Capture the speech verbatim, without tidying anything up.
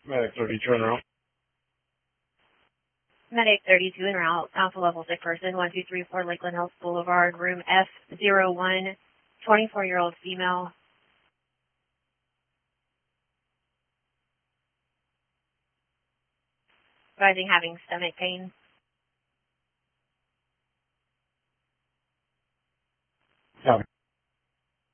Medic thirty-two en route. Medic thirty-two en route. Alpha level sick person, one two three four Lakeland Health Boulevard, room F zero one, twenty-four-year-old female. Advising having stomach pain. Copy.